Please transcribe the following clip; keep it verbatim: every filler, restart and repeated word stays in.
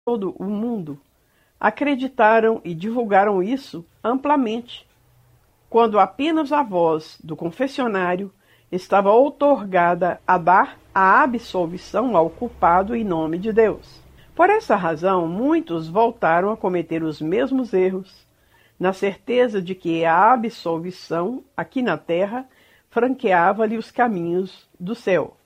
todo o mundo acreditaram e divulgaram isso amplamente, quando apenas a voz do confessionário estava outorgada a dar a absolvição ao culpado em nome de Deus. Por essa razão, muitos voltaram a cometer os mesmos erros, na certeza de que a absolvição, aqui na terra, franqueava-lhe os caminhos do céu.